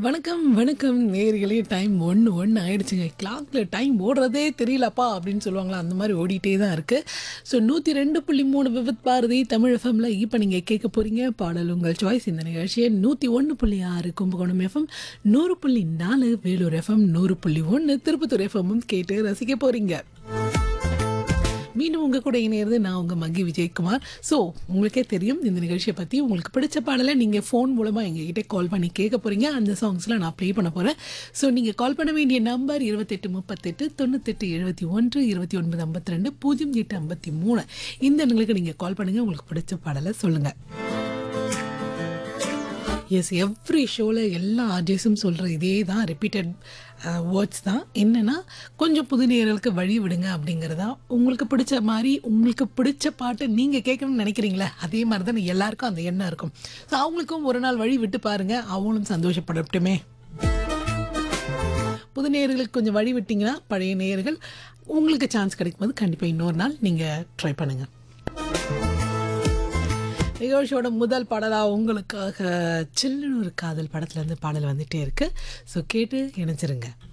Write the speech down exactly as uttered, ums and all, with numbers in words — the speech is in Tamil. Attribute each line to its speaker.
Speaker 1: வணக்கம், வணக்கம் நேயர்களே. டைம் ஒன்று ஒன்று ஆயிடுச்சுங்க. கிளாக்ல டைம் ஓடுறதே தெரியலப்பா அப்படின்னு சொல்லுவாங்களா, அந்த மாதிரி ஓடிட்டே தான் இருக்குது. ஸோ நூற்றி ரெண்டு புள்ளி மூணு விவித் பாரதி தமிழ் எஃப்எம்ல இப்போ நீங்கள் கேட்க போகிறீங்க பாடல் உங்கள் சாய்ஸ். இந்த நிகழ்ச்சியை நூற்றி ஒன்று புள்ளி ஆறு கும்பகோணம் எஃப்எம், நூறு புள்ளி நாலு வேலூர் எஃப்எம், நூறு புள்ளி ஒன்று திருப்பத்தூர் எஃப்எம்மும் கேட்டு ரசிக்க போகிறீங்க. மீண்டும் உங்கள் கூட இணையிறது நான் உங்கள் மகி விஜயகுமார். ஸோ உங்களுக்கே தெரியும் இந்த நிகழ்ச்சியை பற்றி. உங்களுக்கு பிடிச்ச பாடலை நீங்கள் ஃபோன் மூலமாக எங்ககிட்ட கால் பண்ணி கேட்க போகிறீங்க. அந்த சாங்ஸ்லாம் நான் ப்ளே பண்ண போகிறேன். ஸோ நீங்கள் கால் பண்ண வேண்டிய நம்பர் இருபத்தெட்டு முப்பத்தெட்டு தொண்ணூத்தெட்டு எழுபத்தி ஒன்று இருபத்தி ஒன்பது ஐம்பத்தி ரெண்டு பூஜ்ஜியம் எட்டு ஐம்பத்தி மூணு. இந்த எண்களுக்கு நீங்கள் கால் பண்ணுங்கள், உங்களுக்கு பிடிச்ச பாடலை சொல்லுங்கள். எஸ், எவ்ரி ஷோவில் எல்லா ஆர்டிஸ்டும் சொல்கிற இதே தான், ரிப்பீட்டட் வேர்ட்ஸ் தான். என்னென்னா, கொஞ்சம் புது நேயர்களுக்கு வழி விடுங்க அப்படிங்கிறதா. உங்களுக்கு பிடிச்ச மாதிரி உங்களுக்கு பிடிச்ச பாட்டை நீங்கள் கேட்கணும்னு நினைக்கிறீங்களே, அதே மாதிரி தான் எல்லாருக்கும் அந்த எண்ணம் இருக்கும். ஸோ அவங்களுக்கும் ஒரு நாள் வழி விட்டு பாருங்கள், அவங்களும் சந்தோஷப்படட்டுமே. புது நேயர்களுக்கு கொஞ்சம் வழி விட்டிங்கன்னா பழைய நேயர்கள் உங்களுக்கு சான்ஸ் கிடைக்கும்போது கண்டிப்பாக இன்னொரு நாள் நீங்கள் ட்ரை பண்ணுங்கள். நிகழ்ச்சியோட முதல் பாடலாக உங்களுக்காக சில்லுன்னு ஒரு காதல் படத்துலேருந்து பாடல் வந்துகிட்டே இருக்குது. ஸோ கேட்டு இணைச்சிருங்க.